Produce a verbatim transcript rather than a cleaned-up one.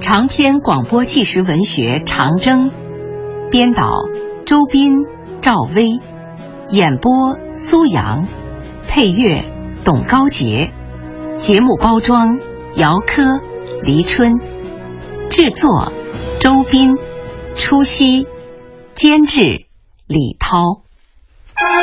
长篇广播纪实文学《长征》，编导周斌、赵薇，演播苏阳，配乐董高杰，节目包装姚科、黎春，制作周斌、初熙，监制李涛。